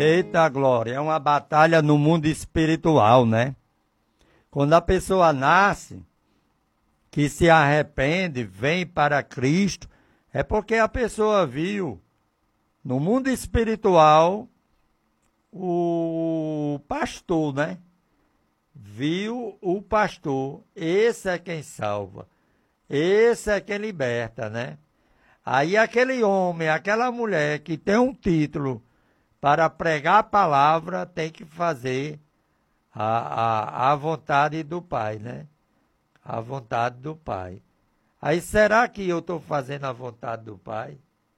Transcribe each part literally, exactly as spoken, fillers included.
Eita glória, é uma batalha no mundo espiritual, né? Quando a pessoa nasce, que se arrepende, vem para Cristo, é porque a pessoa viu no mundo espiritual o pastor, né? Viu o pastor, esse é quem salva, esse é quem liberta, né? Aí aquele homem, aquela mulher que tem um título para pregar a palavra, tem que fazer a, a, a vontade do Pai, né? A vontade do Pai. Aí será que eu estou fazendo a vontade do Pai?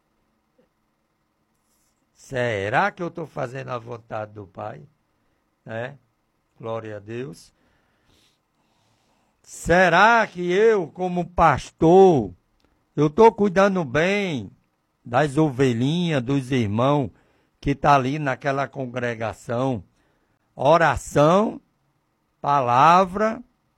Será que eu estou fazendo a vontade do Pai? Né? Glória a Deus. Será que eu, como pastor, eu estou cuidando bem das ovelhinhas, dos irmãos que estão tá ali naquela congregação? Oração, palavra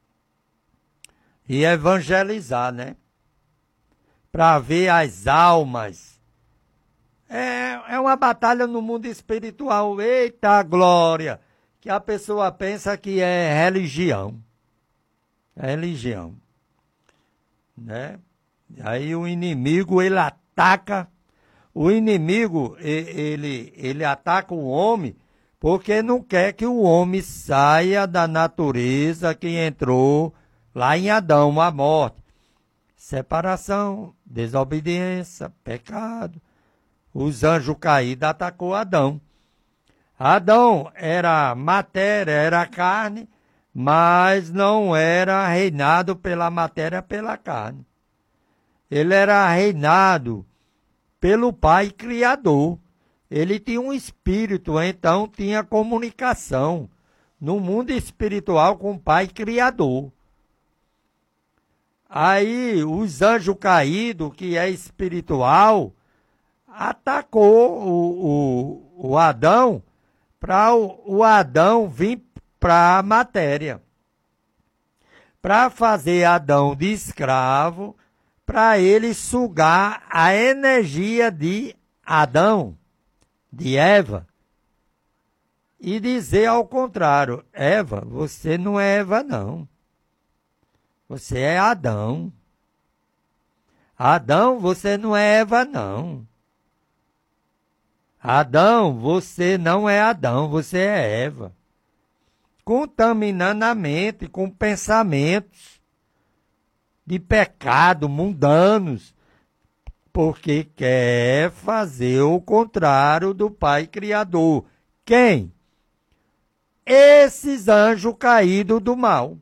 e evangelizar, né? Para ver as almas. É, é uma batalha no mundo espiritual. Eita glória! Que a pessoa pensa que é religião. É religião. Né? Aí o inimigo, ele ataca. O inimigo, ele, ele ataca o homem porque não quer que o homem saia da natureza que entrou lá em Adão, a morte. Separação, desobediência, pecado. Os anjos caídos atacou Adão. Adão era matéria, era carne, mas não era reinado pela matéria, pela carne. Ele era reinado pelo Pai Criador. Ele tinha um espírito, então tinha comunicação no mundo espiritual com o Pai Criador. Aí os anjos caídos, que é espiritual, atacou o, o, o Adão para o, o Adão vir para a matéria. Para fazer Adão de escravo, para ele sugar a energia de Adão, de Eva, e dizer ao contrário: Eva, você não é Eva não, você é Adão. Adão, você não é Eva não. Adão, você não é Adão, você é Eva. Contaminando a mente com pensamentos de pecado, mundanos, porque quer fazer o contrário do Pai Criador. Quem? Esses anjos caídos do mal.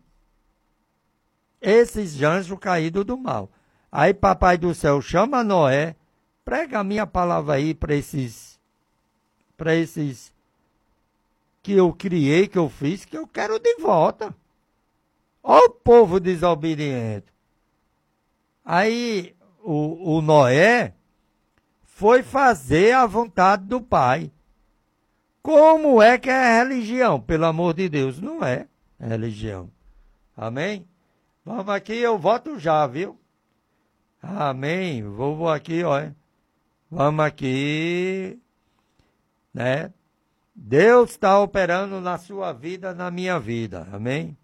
Esses anjos caídos do mal. Aí Papai do Céu chama Noé, prega a minha palavra aí para esses, para esses que eu criei, que eu fiz, que eu quero de volta. Ó o povo desobediente. Aí o, o Noé foi fazer a vontade do Pai. Como é que é religião? Pelo amor de Deus, não é religião. Amém? Vamos aqui, eu voto já, viu? Amém. Vou, vou aqui, ó. Vamos aqui, né? Deus está operando na sua vida, na minha vida. Amém?